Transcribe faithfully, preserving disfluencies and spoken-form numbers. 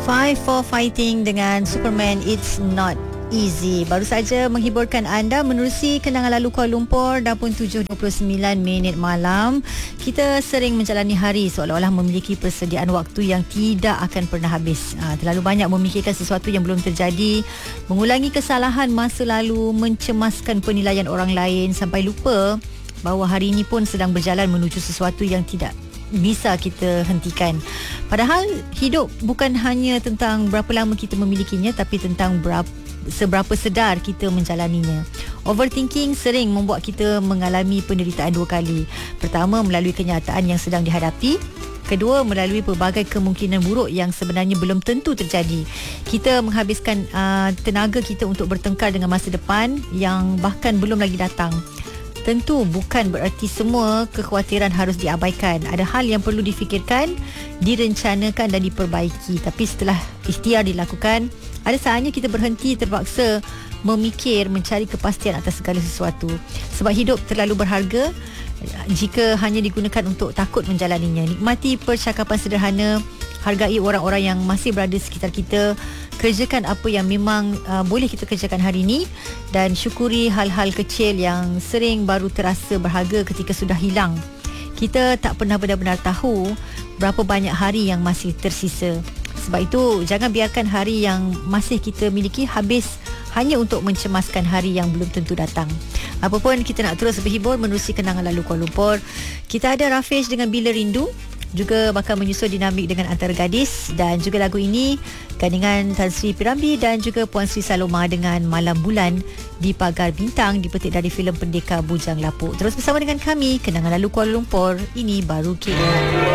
Five for Fighting dengan Superman It's Not Easy. Baru saja menghiburkan anda menerusi kenangan lalu Kuala Lumpur dan pun tujuh dua puluh sembilan minit malam. Kita sering menjalani hari seolah-olah memiliki persediaan waktu yang tidak akan pernah habis. Ha, terlalu banyak memikirkan sesuatu yang belum terjadi, mengulangi kesalahan masa lalu, mencemaskan penilaian orang lain sampai lupa bahawa hari ini pun sedang berjalan menuju sesuatu yang tidak bisa kita hentikan. Padahal hidup bukan hanya tentang berapa lama kita memilikinya, tapi tentang berapa seberapa sedar kita menjalaninya. Overthinking sering membuat kita mengalami penderitaan dua kali. Pertama, melalui kenyataan yang sedang dihadapi. Kedua, melalui pelbagai kemungkinan buruk yang sebenarnya belum tentu terjadi. Kita menghabiskan uh, tenaga kita untuk bertengkar dengan masa depan yang bahkan belum lagi datang. Tentu bukan bererti semua kekhawatiran harus diabaikan. Ada hal yang perlu difikirkan, direncanakan dan diperbaiki. Tapi setelah ikhtiar dilakukan, ada saatnya kita berhenti, terpaksa memikir, mencari kepastian atas segala sesuatu. Sebab hidup terlalu berharga jika hanya digunakan untuk takut menjalaninya. Nikmati percakapan sederhana, hargai orang-orang yang masih berada sekitar kita, kerjakan apa yang memang uh, boleh kita kerjakan hari ini dan syukuri hal-hal kecil yang sering baru terasa berharga ketika sudah hilang. Kita tak pernah benar-benar tahu berapa banyak hari yang masih tersisa. Sebab itu, jangan biarkan hari yang masih kita miliki habis hanya untuk mencemaskan hari yang belum tentu datang. Apapun, kita nak terus berhibur menerusi kenangan lalu Kuala Lumpur. Kita ada Rafish dengan Bila Rindu, juga bakal menyusul dinamik dengan Antara Gadis, dan juga lagu ini gandingan Tan Sri Piramli dan juga Puan Sri Saloma dengan Malam Bulan di Pagar Bintang, dipetik dari filem Pendekar Bujang Lapuk. Terus bersama dengan kami, kenangan lalu Kuala Lumpur, ini baru K L.